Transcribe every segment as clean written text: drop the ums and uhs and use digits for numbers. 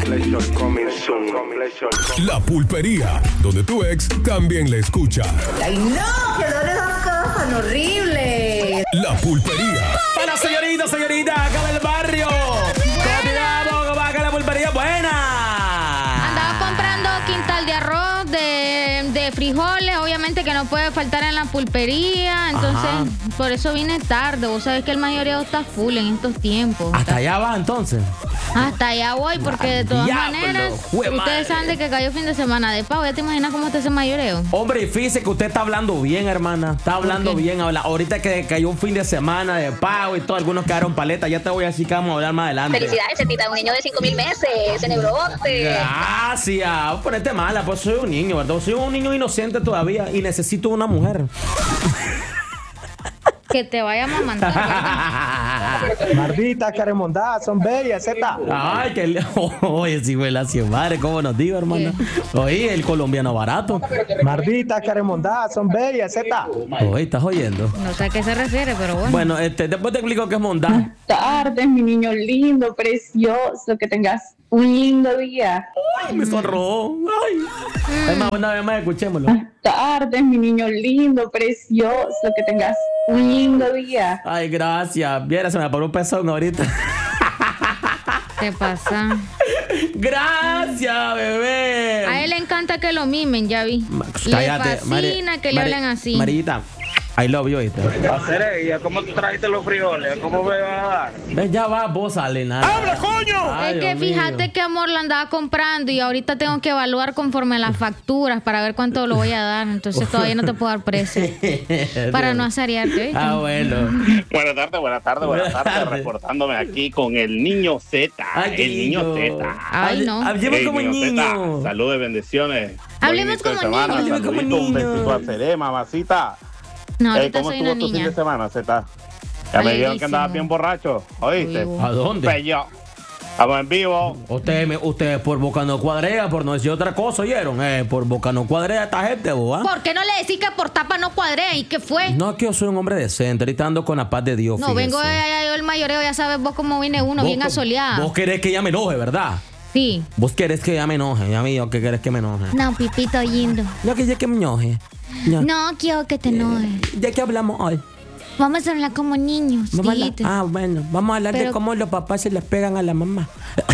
La Pulpería, donde tu ex también la escucha. ¡Ay, no! ¡Que no esas cosas tan horribles! La Pulpería. Para señorita, acá del barrio. Continuamos con la Pulpería buena. Andaba comprando quintal de arroz, de frijoles, obviamente que no puede faltar en la pulpería. Entonces, por eso vine tarde. Vos sabés que el mayoreo está full en estos tiempos. Hasta allá va entonces. Hasta allá voy, porque de todas maneras, jue madre. ustedes saben de que cayó fin de semana de pavo. ¿Ya te imaginas cómo está ese mayoreo? Hombre, y fíjese que usted está hablando bien, hermana. Está hablando bien. Ahorita que cayó un fin de semana de pago y todo, algunos quedaron paletas. Ya te voy a decir que vamos a hablar más adelante. Felicidades, Cetita, un niño de 5,000 meses, cenebrote. Gracias. Ponete mala, pues soy un niño, ¿verdad? Soy un niño inocente todavía y necesito una mujer. Que te vayamos a mandar. Mardita, Caremondá, son bellas, Z. Ay, que oye, si fue la madre, ¿cómo nos digo, hermano? Oye, el colombiano barato. Mardita, Caremondá, son bellas, Z. Oye, ¿estás oyendo? No sé a qué se refiere, pero bueno. Bueno, después te explico qué es mondá. Tardes, mi niño lindo, precioso, que tengas un lindo día. Ay, me sonrojó. Ay. Es más, una vez más, escuchémoslo. Tardes, mi niño lindo, precioso, que tengas un lindo día. Ay, gracias. Viera, se me paró un pezón ahorita. ¿Qué pasa? Gracias, bebé. A él le encanta que lo mimen, ya vi. Cállate, le fascina que le hablen así. Marita, I love you, ¿viste? Hacer ¿cómo tú trajiste los frijoles? ¿Cómo me vas a dar? Ven, ya va, vos, Alena. ¡Habla, coño! Ay, es que Dios fíjate mío. que amor la andaba comprando y ahorita tengo que evaluar conforme las facturas para ver cuánto lo voy a dar. Entonces todavía no te puedo dar precio. Para no asarearte, ¿viste? Ah, bueno. Buenas tardes. Reportándome aquí con el niño Z. Ay, el niño Z. Ay, no. Hablemos como Z, niño. saludos y bendiciones. Hablemos Buen inicio de como semana. niño. Hablemos como Saludito, un niño. besito a Seré, mamacita. No, ahorita ¿Cómo soy estuvo una tu fin niña. de semana, Z? Ya me dijeron que andabas bien borracho, ¿oíste? Uy, ¿A dónde? Pues yo. Estamos en vivo. Ustedes por boca no cuadrea, por no decir otra cosa, ¿oyeron? Por boca no cuadrea esta gente, ¿vos? ¿Por qué no le decís que por tapa no cuadrea? ¿Y qué fue? No, es que yo soy un hombre decente. Ahorita ando con la paz de Dios. No, fíjese. vengo yo el mayoreo, ya sabes vos cómo viene uno, Vos bien co- asoleada. Vos querés que ella me enoje, ¿verdad? Sí. Vos querés que ella me enoje. Ya mío, ¿qué querés que me enoje? No, Pipito lindo. No, que ya que me enoje. Ya. No quiero que te enojes. ¿De qué hablamos hoy? Vamos a hablar como niños. Bueno, vamos a hablar de Pero- cómo los papás se les pegan a la mamá.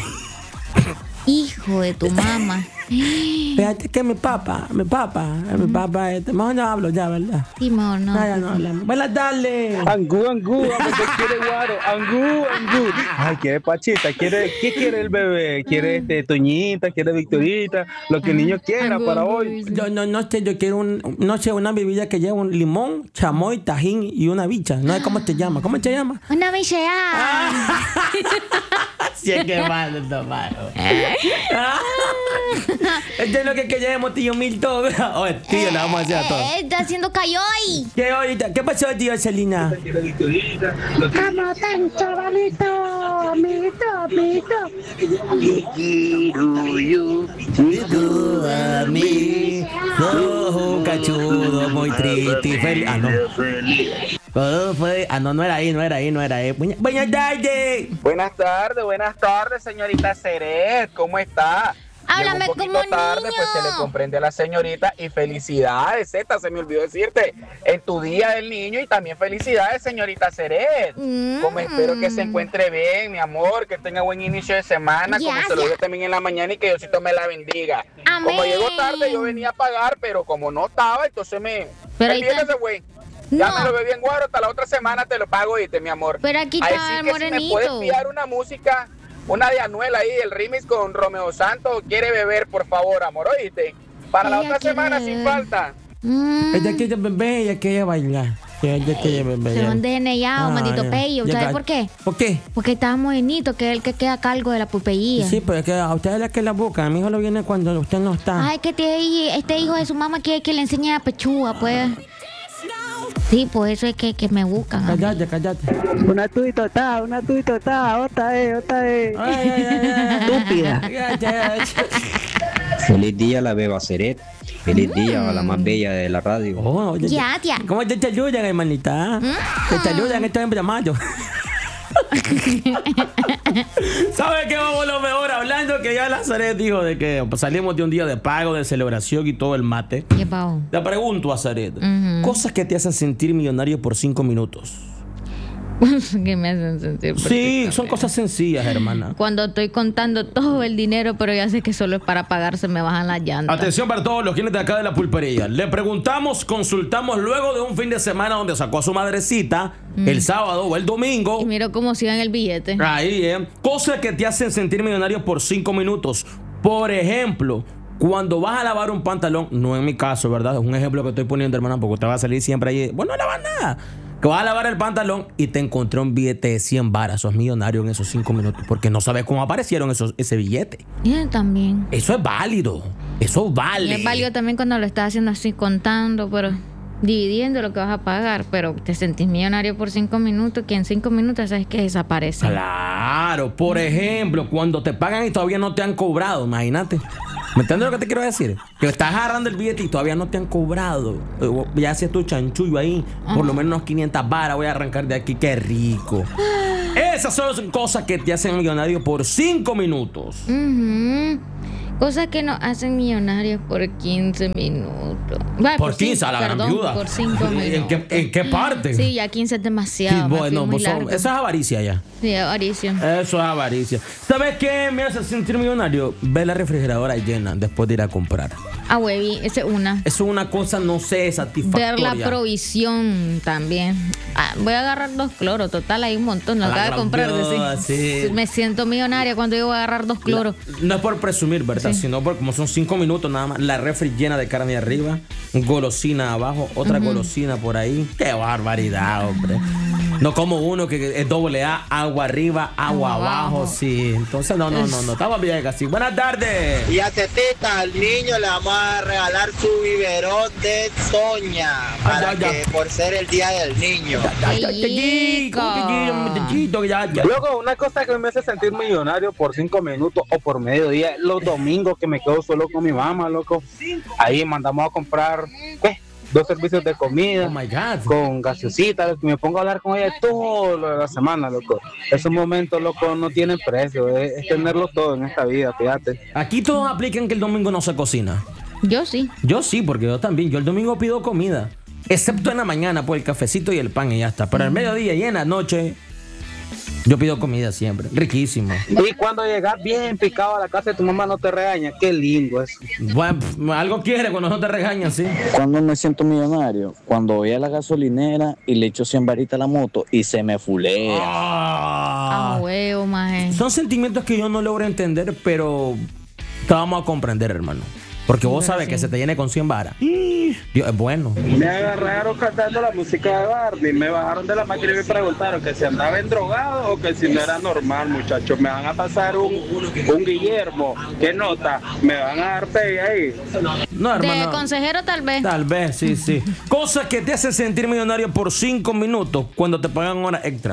Hijo de tu mamá. Fíjate que mi papá, mejor no hablo ya, ¿verdad? Sí, mejor no. Ya no hablamos. Buenas tardes. Angú, hombre, ¿qué quiere Guaro? Angú. Ay, quiere Pachita, ¿qué quiere el bebé? ¿Quiere Toñita? ¿Quiere Victorita? Lo que el niño quiera Angú, para angú, hoy. No sé, yo quiero una bebida que lleva un limón, chamoy, tajín y una bicha. No sé cómo te llama. ¿Cómo te llama? Una bellea. Sí, es que malo, está malo. Esto es lo que llevemos, tío Milton. Oye, tío, le vamos a hacer a todos. Está haciendo cayoy. ¿Qué ahorita? ¿Qué pasó, tío Celina? Amo tanto, amiguito, amiguito. A mí, un cachudo muy triste y feliz. Ah, no. Todo fue. Ah, no era ahí. Buenas tardes. Buenas tardes, señorita Seret. ¿Cómo está? Háblame Llegó un poquito como tarde, niño. pues se le comprende a la señorita y felicidades, Z, se me olvidó decirte, en tu día del niño y también felicidades, señorita Seret. Como espero que se encuentre bien, mi amor, que tenga buen inicio de semana, como se lo dio también en la mañana y que Diosito me la bendiga. Amén. Como llegó tarde, yo venía a pagar, pero como no estaba, entonces Pero el ahí está. viernes se fue. Ya No. me lo bebí en Guaro, hasta la otra semana te lo pago, ¿oíste, mi amor? Pero aquí Ahí está sí el que si me morenito. puedes enviar una música, una de Anuel ahí, el remix con Romeo Santos, quiere beber, por favor, amor, ¿oíste? Para la Ella otra quiere semana beber. sin falta. Ella quiere beber, ella quiere bailar. Ella quiere beber. Se lo han desneyado, Ah, maldito ya. pello. Ya ¿Sabes ca- por qué? ¿Por qué? Porque estaba morenito, que es el que queda a cargo de la pulpería. Sí, pero es que a usted es la que la busca. A mi hijo lo viene cuando usted no está. Ay, que este hijo de su mamá quiere que le enseñe a pechuga, pues. Sí, por eso es que me buscan. a mí. Cállate. Una tuitota, otra es. Estúpida. Feliz día a la beba Seret. Feliz día a la más bella de la radio. Oh, Ya, tía. ¿Cómo te ayudan, hermanita? Te ayudan, esto es en mayo. ¿Sabe qué vamos lo mejor? Hablando que ya Azaret dijo de que salimos de un día de pago, de celebración y todo el mate. ¿Qué pavo? Te pregunto, Azaret, cosas que te hacen sentir millonario por 5 minutos. Que me hacen sentir. Sí, son cosas sencillas, hermana. Cuando estoy contando todo el dinero, pero ya sé que solo es para pagar, se me bajan las llantas. Atención para todos los clientes de acá de la pulpería. Le preguntamos, consultamos luego de un fin de semana donde sacó a su madrecita el sábado o el domingo. Y miro cómo sigan el billete. Ahí, cosas que te hacen sentir millonario por 5 minutos. Por ejemplo, cuando vas a lavar un pantalón, no en mi caso, ¿verdad? Es un ejemplo que estoy poniendo, hermana, porque te va a salir siempre ahí. Bueno, no lavas nada. Que vas a lavar el pantalón y te encontré un billete de 100 varas. Sos millonario en esos 5 minutos porque no sabes cómo aparecieron ese billete. Y él también. Eso es válido. Eso vale. Y es válido también cuando lo estás haciendo así, contando, pero dividiendo lo que vas a pagar. Pero te sentís millonario por 5 minutos, que en 5 minutos sabes que desaparece. Claro. Por ejemplo, cuando te pagan y todavía no te han cobrado, imagínate. ¿Me entiendes lo que te quiero decir? Que estás agarrando el billete y todavía no te han cobrado. Ya haces tu chanchullo ahí. Por lo menos unos 500 varas. Voy a arrancar de aquí. ¡Qué rico! Esas son cosas que te hacen millonario por 5 minutos. Cosas que nos hacen millonarios por 15 minutos. Vale, por 15, a la gran viuda. Por 5 minutos. ¿En qué parte? Sí, ya 15 es demasiado. Sí, bueno, eso es avaricia ya. Sí, avaricia. Eso es avaricia. ¿Sabes qué me hace sentir millonario? Ver la refrigeradora llena después de ir a comprar. Ah, hueví, esa es una. Eso es una cosa, no sé, satisfactoria. Ver la provisión también. Voy a agarrar 2 cloros, total, hay un montón. Lo acabo de comprar. Sí. Me siento millonaria cuando yo voy a agarrar 2 cloros. No es por presumir, ¿verdad? Sí. Sino porque como son 5 minutos nada más, la refri llena de carne arriba, golosina abajo, otra golosina por ahí. ¡Qué barbaridad, hombre! No como uno que es AA, agua arriba, agua abajo. Sí, entonces no. Estamos bien así. Buenas tardes. Y a Tetita, al niño le vamos a regalar su biberón de Soña. Para que por ser el día del niño. Luego, una cosa que me hace sentir millonario por 5 minutos o por mediodía, los domingos que me quedo solo con mi mamá, loco. Ahí mandamos a comprar, 2 servicios de comida, con gaseosita, me pongo a hablar con ella toda la semana, loco. Esos momentos, loco, no tienen precio, es tenerlo todo en esta vida, fíjate. Aquí todos aplican que el domingo no se cocina. Yo sí. Yo sí, porque yo también. Yo el domingo pido comida, excepto en la mañana, pues el cafecito y el pan y ya está. Pero al mediodía y en la noche yo pido comida siempre, riquísimo. Y cuando llegas bien picado a la casa de tu mamá no te regaña, qué lindo eso. Bueno, algo quiere cuando no te regañan, sí. Cuando me siento millonario, cuando voy a la gasolinera y le echo 100 varitas a la moto y se me fulea. Huevo, maje. Son sentimientos que yo no logro entender, pero te vamos a comprender, hermano. Porque vos sabes que se te llene con 100 varas. Dios, es bueno. Me agarraron cantando la música de Barney. Me bajaron de la máquina y me preguntaron que si andaba drogado o que si no era normal, muchachos. Me van a pasar un Guillermo. ¿Qué nota? ¿Me van a dar pay ahí? No, hermano. De consejero tal vez. Tal vez, sí. Cosas que te hacen sentir millonario por 5 minutos cuando te pagan horas extra.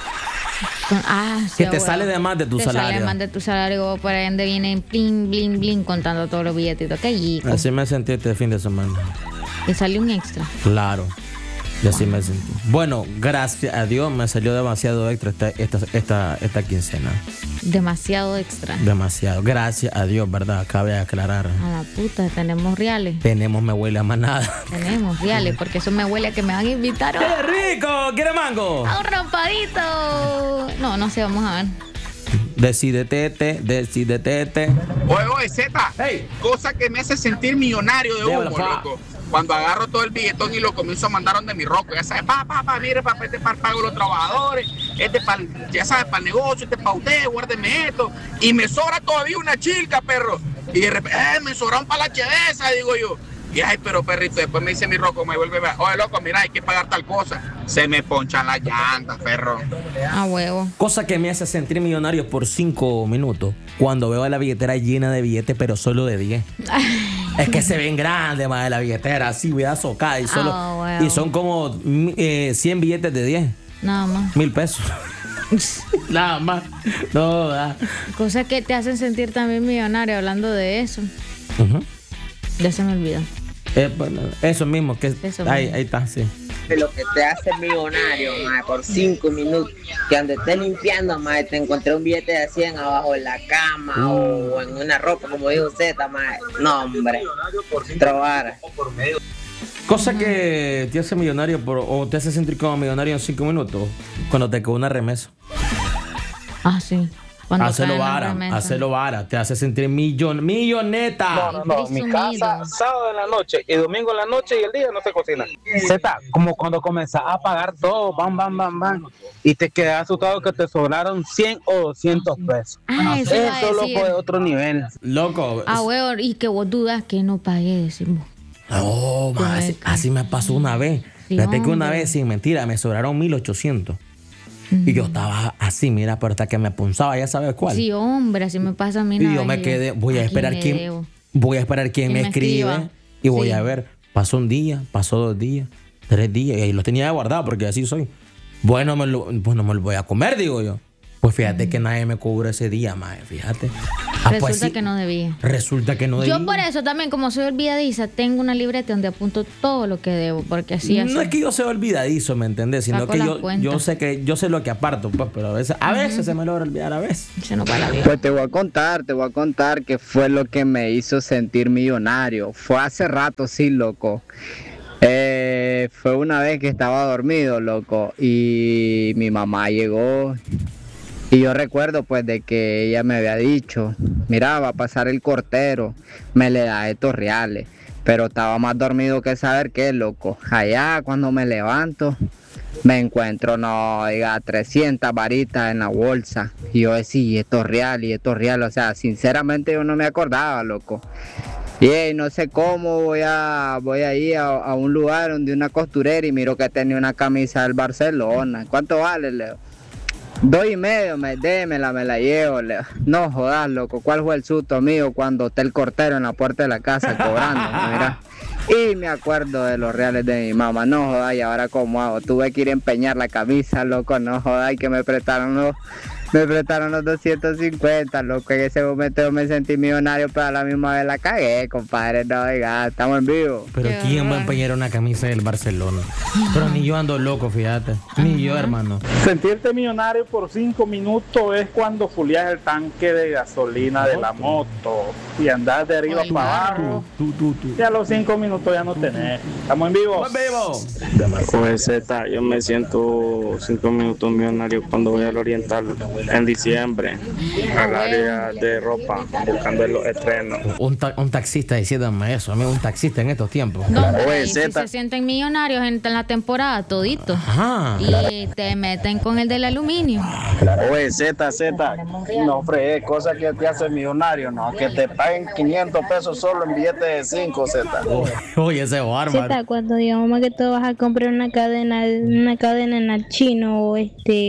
Sí, que te sale de más de tu salario. Te sale más de tu salario, por ahí donde viene blin, blin, blin, contando todos los billetitos. Qué rico. Así me sentí este fin de semana. Y salió un extra. Claro. Y así me sentí. Bueno, gracias a Dios me salió demasiado extra esta quincena. Demasiado extra. Demasiado. Gracias a Dios, ¿verdad? Cabe aclarar. A la puta, tenemos reales. Me huele a manada. Tenemos reales, porque eso me huele a que me van a invitar. ¡Qué rico! ¿Quiere mango? ¡A un rampadito! No sé, vamos a ver. Decídete. Oye, Z, hey. Cosa que me hace sentir millonario de humo, loco. Cuando agarro todo el billetón y lo comienzo a mandar donde mi roco, ya sabes, mire, papá, este es para el pago de los trabajadores, este es para, ya sabes, para el negocio, este es para usted, guárdeme esto. Y me sobra todavía una chilca, perro. Y de repente, me sobraron para la chevesa, digo yo. Y ay, pero perrito, después me dice mi roco, me vuelve a ver, oye, loco, mira, hay que pagar tal cosa. Se me ponchan las llantas, perro. A huevo. Cosa que me hace sentir millonario por 5 minutos, cuando veo la billetera llena de billetes, pero solo de 10. Es que se ven grandes, más de la billetera, así, voy a socar. Y son como 100 billetes de 10. Nada más. 1,000 pesos. Nada más. No, cosas que te hacen sentir también millonario, hablando de eso. Ya se me olvidó. Eso mismo, ahí está, sí. lo que te hace millonario, mae, por 5 minutos. Que donde estés limpiando, mae, te encontré un billete de 100 abajo en la cama o en una ropa, como dijo Zeta, mae. No, hombre. Trobar. Cosa que te hace millonario o te hace sentir como millonario en 5 minutos. Cuando te cae una remesa. Ah, sí. Cuando Hacelo vara, te hace sentir milloneta. No, mi casa, sábado en la noche y domingo en la noche y el día no se cocina. Zeta, como cuando comenzás a pagar todo, bam, y te quedas asustado que te sobraron 100 o 200 pesos. Eso loco, es otro nivel. Loco. Huevo, y que vos dudas que no pagué, decimos. No, así me pasó una vez. Sí, fíjate que una hombre. vez, sin mentira, me sobraron 1,800. Y yo estaba así, mira, pero hasta que me punzaba, ya sabes cuál. Sí, hombre, así me pasa a mí. Y yo me quedé, voy a esperar quién me escribe. Y voy a ver, pasó un día, pasó 2 días, 3 días, y ahí lo tenía guardado porque así soy. Bueno, me lo voy a comer, digo yo. Pues fíjate que nadie me cobró ese día, mae, fíjate. Resulta que no debía. Yo por eso también, como soy olvidadiza, tengo una libreta donde apunto todo lo que debo, porque así No es que yo sea olvidadizo, ¿me entendés? Sino Saco que las yo sé lo que aparto, pues, pero a veces se me logra olvidar, a veces. Se nos va la vida. Pues te voy a contar que fue lo que me hizo sentir millonario. Fue hace rato, sí, loco. Fue una vez que estaba dormido, loco, y mi mamá llegó. Y yo recuerdo pues de que ella me había dicho, mira, va a pasar el cortero, me le da estos reales. Pero estaba más dormido que saber qué, loco. Allá cuando me levanto, me encuentro, 300 varitas en la bolsa. Y yo decía, y estos reales. O sea, sinceramente yo no me acordaba, loco. Y no sé cómo voy a ir a un lugar donde una costurera y miro que tenía una camisa del Barcelona. ¿Cuánto vale, Leo? 2,5, démela, me la llevo, Leo. No jodas, loco, ¿cuál fue el susto mío cuando está el cortero en la puerta de la casa cobrando? Mira. Y me acuerdo de los reales de mi mamá, no jodas, y ahora cómo hago, tuve que ir a empeñar la camisa, loco, no jodas, y que me prestaron los 250, loco. En ese momento yo me sentí millonario, pero a la misma vez la cagué, compadre. No, oiga, estamos en vivo. Pero ¿quién va a empeñar una camisa del Barcelona? Pero ni yo ando loco, fíjate. Ni yo, hermano. Sentirte millonario por 5 minutos es cuando fuleas el tanque de gasolina de la moto y andas de arriba para abajo. Y a los 5 minutos ya no tenés. Estamos en vivo. Pues Z, yo me siento 5 minutos millonario cuando voy al Oriental en diciembre al área de ropa buscando los estrenos. Un taxista diciéndome eso, amigo, un taxista en estos tiempos. No, si se sienten millonarios en la temporada todito. Ajá. Y te meten con el del aluminio. Oye, Z, no fregué, cosa que te hace millonario, no, que te paguen 500 pesos solo en billetes de 5, Z. Oye, ese bárbaro. Z, cuando digamos más que todo vas a comprar una cadena en el chino o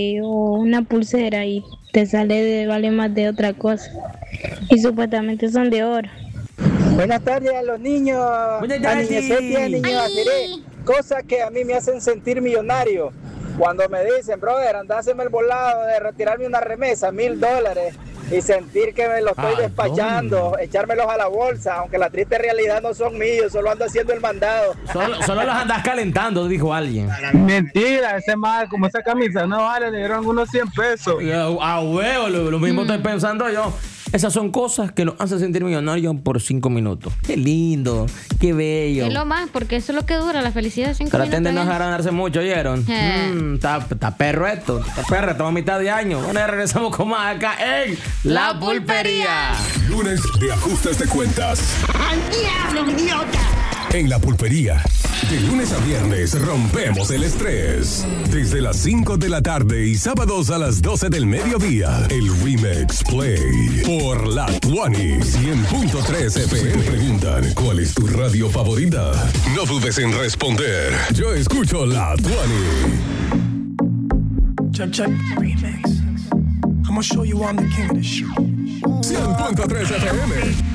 una pulsera y te vale más de otra cosa y supuestamente son de oro. Buenas tardes a los niños, a niños Sepia, niños Aceré, cosas que a mí me hacen sentir millonario. Cuando me dicen, brother, andáseme el volado de retirarme una remesa, $1,000 y sentir que me lo estoy despachando, echármelos a la bolsa, aunque la triste realidad no son míos, solo ando haciendo el mandado. Solo los andas calentando, dijo alguien. Mentira, ese mal, como esa camisa no vale, le dieron unos 100 pesos. A huevo, lo mismo estoy pensando yo. Esas son cosas que nos hacen sentir millonarios por 5 minutos. Qué lindo, qué bello. Es lo más, porque eso es lo que dura, la felicidad de 5 minutos. Traten de no dejar ganarse mucho, ¿oyeron? Está perro esto. Está perro, estamos a mitad de año. Bueno, ya regresamos con más acá en La Pulpería. Lunes de ajustes de cuentas. ¡Al diablo, idiota! En La Pulpería, de lunes a viernes rompemos el estrés. Desde las 5 de la tarde y sábados a las 12 del mediodía, el Remix Play por La Tuani 100.3 FM. Preguntan, ¿cuál es tu radio favorita? No dudes en responder. Yo escucho La Tuani. Check remix. I'm gonna show you I'm the king of this shit. 100.3 FM.